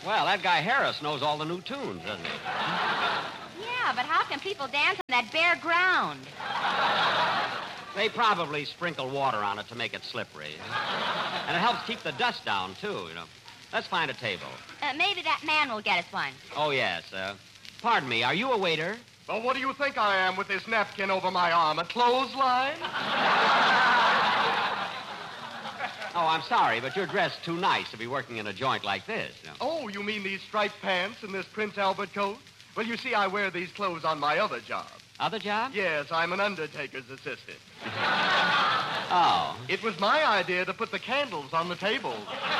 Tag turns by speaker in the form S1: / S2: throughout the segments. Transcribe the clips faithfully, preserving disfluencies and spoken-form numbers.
S1: Well, that guy Harris knows all the new tunes, doesn't he?
S2: Yeah, but how can people dance on that bare ground?
S1: They probably sprinkle water on it to make it slippery. And it helps keep the dust down, too, you know. Let's find a table.
S2: Uh, maybe that man will get us one.
S1: Oh, yes. Uh, pardon me, are you a waiter?
S3: Well, what do you think I am with this napkin over my arm? A clothesline?
S1: Oh, I'm sorry, but you're dressed too nice to be working in a joint like this. You know.
S3: Oh, you mean these striped pants and this Prince Albert coat? Well, you see, I wear these clothes on my other job.
S1: Other job?
S3: Yes, I'm an undertaker's assistant.
S1: Oh.
S3: It was my idea to put the candles on the table.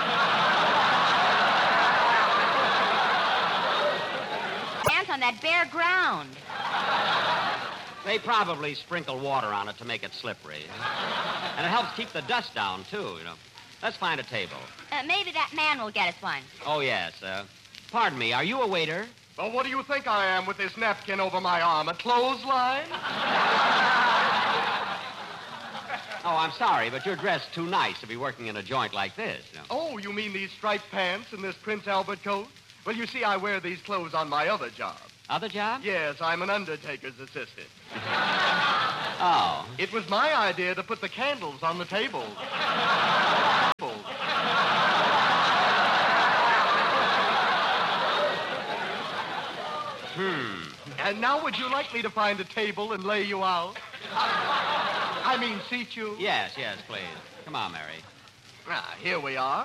S2: Dance on that bare ground.
S1: They probably sprinkle water on it to make it slippery. And it helps keep the dust down, too, you know. Let's find a table.
S2: Uh, maybe that man will get us one.
S1: Oh, yes. Uh, pardon me, are you a waiter?
S3: Well, what do you think I am with this napkin over my arm? A clothesline?
S1: Oh, I'm sorry, but you're dressed too nice to be working in a joint like this. You know.
S3: Oh, you mean these striped pants and this Prince Albert coat? Well, you see, I wear these clothes on my other job.
S1: Other job?
S3: Yes, I'm an undertaker's assistant.
S1: Oh.
S3: It was my idea to put the candles on the table.
S1: Hmm.
S3: And now would you like me to find a table and lay you out? I mean, seat you?
S1: Yes, yes, please. Come on, Mary.
S3: Ah, here we are.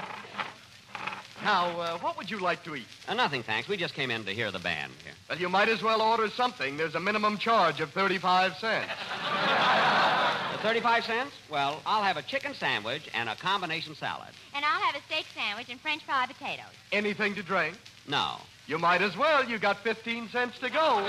S3: Now, uh, what would you like to eat?
S1: Uh, nothing, thanks. We just came in to hear the band here.
S3: Well, you might as well order something. There's a minimum charge of thirty-five cents.
S1: Uh, thirty-five cents? Well, I'll have a chicken sandwich and a combination salad.
S2: And I'll have a steak sandwich and French fry potatoes.
S3: Anything to drink?
S1: No.
S3: You might as well. You got fifteen cents to go.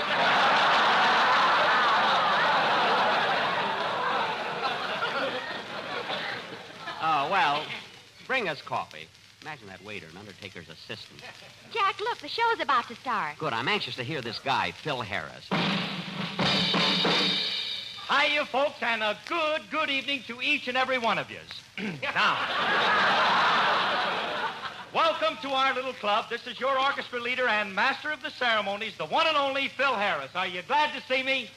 S1: Oh, well, bring us coffee. Imagine that waiter, an undertaker's assistant.
S2: Jack, look, the show's about to start.
S1: Good. I'm anxious to hear this guy, Phil Harris.
S4: Hiya, folks, and a good, good evening to each and every one of yous. Now, welcome to our little club. This is your orchestra leader and master of the ceremonies, the one and only Phil Harris. Are you glad to see me?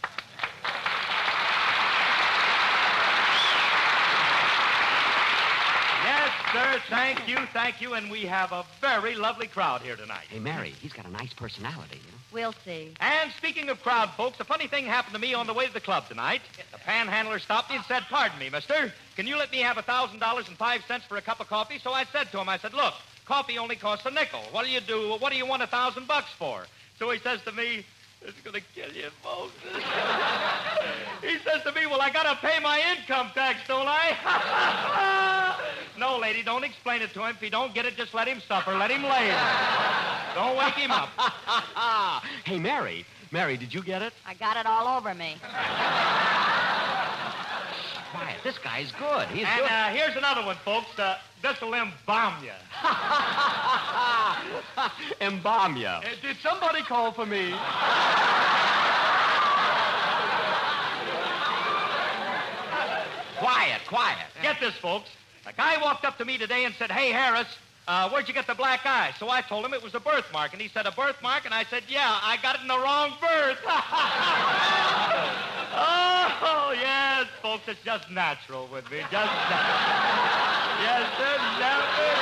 S4: Yes, sir. Thank you, thank you. And we have a very lovely crowd here tonight.
S1: Hey, Mary, he's got a nice personality, you know.
S2: We'll see.
S4: And speaking of crowd, folks, a funny thing happened to me on the way to the club tonight. The panhandler stopped me and said, "Pardon me, mister, can you let me have a thousand dollars and five cents for a cup of coffee?" So I said to him, I said, "Look, coffee only costs a nickel. What do you do? What do you want a thousand bucks for?" So he says to me, "It's going to kill you, folks." He says to me, "Well, I got to pay my income tax, don't I?" No, lady, don't explain it to him. If he don't get it, just let him suffer. Let him lay it. Don't wake him up.
S1: Hey, Mary. Mary, did you get it?
S2: I got it all over me.
S1: Quiet. This guy's good. He's
S4: And
S1: good.
S4: uh, here's another one, folks. Uh, this'll embalm you.
S1: Embalm ya.
S3: Uh, did somebody call for me?
S1: Quiet, quiet.
S4: Get this, folks. A guy walked up to me today and said, "Hey, Harris, uh, where'd you get the black eye?" So I told him it was a birthmark. And he said, "A birthmark?" And I said, "Yeah, I got it in the wrong birth." Oh, yes, folks, it's just natural with me. Just natural. Yes, sir, natural.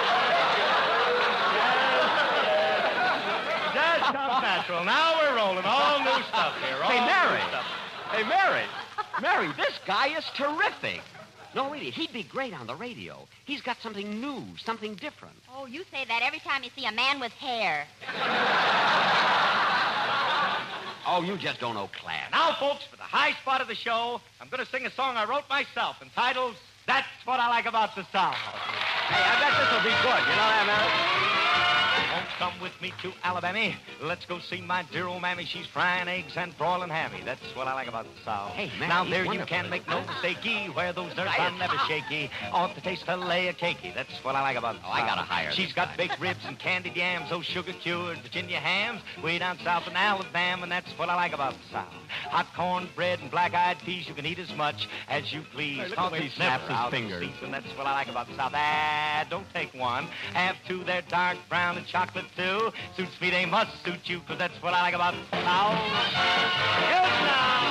S4: Yes, yes. Just comes natural. Now we're rolling. All new stuff here. All
S1: Hey, Mary.
S4: new stuff.
S1: Hey, Mary. Mary, this guy is terrific. No, really, he'd be great on the radio. He's got something new, something different.
S2: Oh, you say that every time you see a man with hair.
S1: Oh, you just don't know class.
S4: Now, folks, for the high spot of the show, I'm going to sing a song I wrote myself entitled, "That's What I Like About the South."
S1: Hey, I bet this will be good. You know that, Mary?
S4: Won't come with me to Alabama. Let's go see my dear old mammy. She's frying eggs and broiling hammy. That's what I like about the South.
S1: Hey, man,
S4: now
S1: he's
S4: there
S1: wonderful.
S4: you can make no mistakey. Where those nerves are never shaky. Off the taste of lay a cakey. That's what I like about the
S1: Oh,
S4: South.
S1: I gotta hire
S4: She's
S1: this
S4: got
S1: guy.
S4: baked ribs and candied yams. Those sugar-cured Virginia hams. Way down south in Alabama. And that's what I like about the South. Hot corn bread and black-eyed peas. You can eat as much as you please.
S1: Hey, look
S4: Cause
S1: the way he
S4: it's
S1: snaps
S4: never
S1: his
S4: out of
S1: fingers.
S4: season. That's what I like about the South. Ah, don't take one. Have two. They're dark brown and chocolate too. Suits me, they must suit you, because that's what I like about the South. Good now.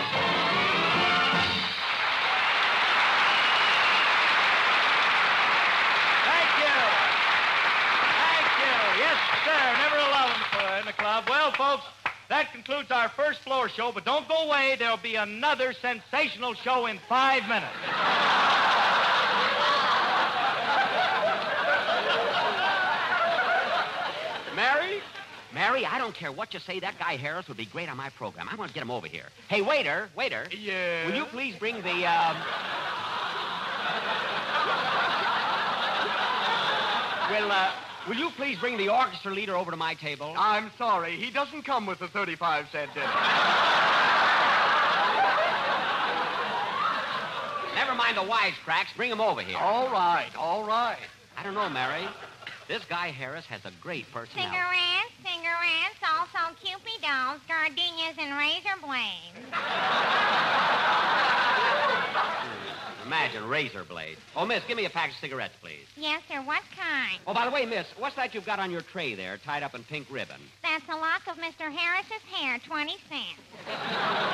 S4: Thank you. Thank you. Yes, sir. Never a love 'em for in the club. Well, folks, that concludes our first floor show, but don't go away. There'll be another sensational show in five minutes.
S1: Mary? Mary, I don't care what you say. That guy Harris would be great on my program. I want to get him over here. Hey, waiter, waiter.
S3: Yeah.
S1: Will you please bring the, um... will, uh, will you please bring the orchestra leader over to my table?
S3: I'm sorry. He doesn't come with the thirty-five cent dinner.
S1: Never mind the wisecracks. Bring him over here.
S3: All right, all right.
S1: I don't know, Mary. This guy Harris has a great personality.
S2: Cigarettes, cigarettes, also cupidos, gardenias, and razor blades.
S1: Imagine razor blade. Oh, miss, give me a pack of cigarettes, please.
S2: Yes, sir. What kind?
S1: Oh, by the way, miss, what's that you've got on your tray there, tied up in pink ribbon?
S2: That's a lock of Mister Harris's hair, twenty cents.